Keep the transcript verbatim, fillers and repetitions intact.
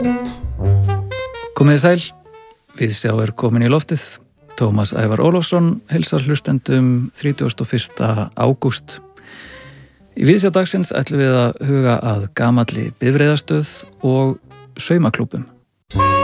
Komið þið sæl, Viðsjá er komin í loftið. Tómas Ævar Ólafsson heilsar hlustendum þrítugasta og fyrsta ágúst. Í Viðsjá dagsins ætlum við að huga að gamalli bifreiðastöð og saumaklúbbum.